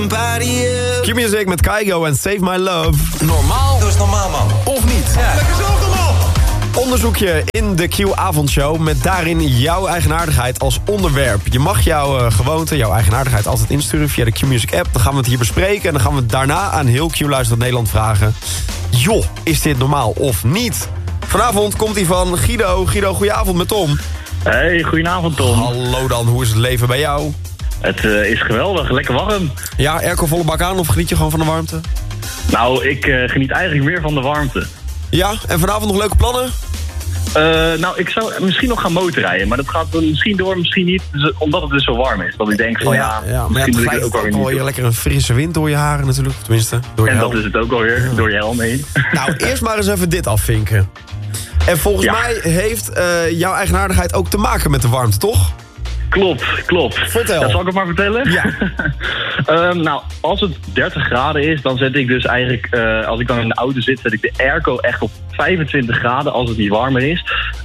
Q-Music met Kygo en Save My Love. Normaal? Dat is normaal, man. Of niet? Ja. Lekker zelf normaal. Onderzoekje in de Q-avondshow met daarin jouw eigenaardigheid als onderwerp. Je mag jouw gewoonte, jouw eigenaardigheid altijd insturen via de Q-Music app. Dan gaan we het hier bespreken en dan gaan we daarna aan heel Q-luisterend Nederland vragen. Joh, is dit normaal of niet? Vanavond komt hij van Guido. Guido, goedenavond met Tom. Hey, goedenavond Tom. Hallo dan, hoe is het leven bij jou? Het is geweldig, lekker warm. Ja, airco volle bak aan of geniet je gewoon van de warmte? Nou, ik geniet eigenlijk meer van de warmte. Ja, en vanavond nog leuke plannen? Nou, ik zou misschien nog gaan motorrijden, maar dat gaat misschien door, misschien niet, dus, omdat het dus zo warm is. Dat ik denk van maar misschien het doe ik het ook glijdt alweer ook niet. wel lekker een frisse wind door je haren natuurlijk, tenminste. Door je En helm. dat is het ook alweer, door je helm heen. Nou, eerst maar eens even dit afvinken. En volgens Ja. mij heeft jouw eigenaardigheid ook te maken met de warmte, toch? Klopt. Vertel. Ja, zal ik het maar vertellen? Ja. Nou, als het 30 graden is, dan zet ik dus eigenlijk, als ik dan in de auto zit, zet ik de airco echt op 25 graden als het niet warmer is.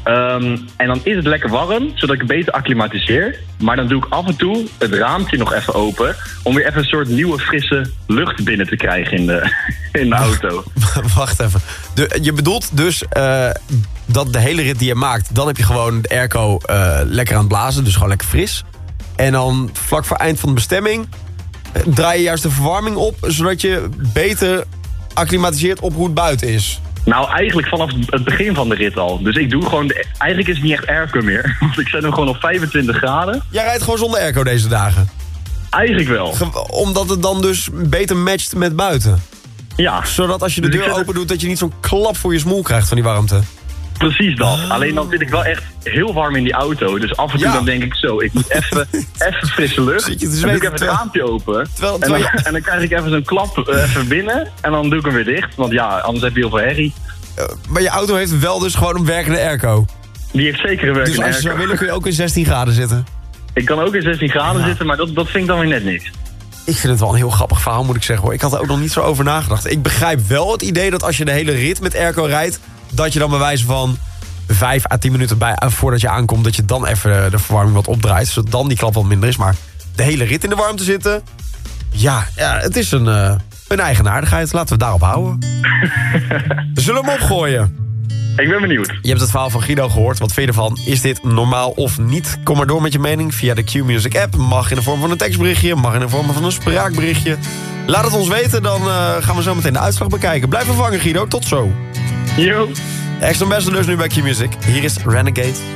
En dan is het lekker warm, zodat ik het beter acclimatiseer. Maar dan doe ik af en toe het raampje nog even open, om weer even een soort nieuwe frisse lucht binnen te krijgen in de auto. Wacht even. Je bedoelt dus dat de hele rit die je maakt, dan heb je gewoon de airco lekker aan het blazen, dus gewoon lekker fris. En dan vlak voor eind van de bestemming draai je juist de verwarming op, zodat je beter acclimatiseert op hoe het buiten is. Nou, eigenlijk vanaf het begin van de rit al. Dus ik doe gewoon... Eigenlijk is het niet echt airco meer. Want ik zet hem gewoon op 25 graden. Jij rijdt gewoon zonder airco deze dagen? Eigenlijk wel. Omdat het dan dus beter matcht met buiten? Ja. Zodat als je de Dus ik deur zet open doet, dat je niet zo'n klap voor je smoel krijgt van die warmte? Precies dat. Alleen dan zit ik wel echt heel warm in die auto. Dus af en toe Ja. dan denk ik zo, ik moet even frisse lucht. Zit je te Dan doe ik zweten, even het raampje open. terwijl En dan krijg ik even zo'n klap even binnen. En dan doe ik hem weer dicht. Want ja, anders heb je heel veel herrie. Maar je auto heeft wel dus gewoon een werkende airco. Die heeft zeker een Dus werkende als je zou airco. willen kun je ook in 16 graden zitten. Ik kan ook in 16 graden zitten, maar dat vind ik dan weer net niks. Ik vind het wel een heel grappig verhaal, moet ik zeggen, hoor. Ik had er ook nog niet zo over nagedacht. Ik begrijp wel het idee dat als je de hele rit met airco rijdt, dat je dan bij wijze van 5 à 10 minuten voordat je aankomt, dat je dan even de verwarming wat opdraait, zodat dan die klap wat minder is. Maar de hele rit in de warmte zitten, ja het is een eigenaardigheid. Laten we het daarop houden. Zullen we hem opgooien? Ik ben benieuwd. Je hebt het verhaal van Guido gehoord. Wat vind je ervan? Is dit normaal of niet? Kom maar door met je mening via de Q-Music app. Mag in de vorm van een tekstberichtje, mag in de vorm van een spraakberichtje. Laat het ons weten, dan gaan we zo meteen de uitslag bekijken. Blijf vervangen, Guido. Tot zo. Yo. Ex-ambassadors nu bij Q-Music. Hier is Renegade.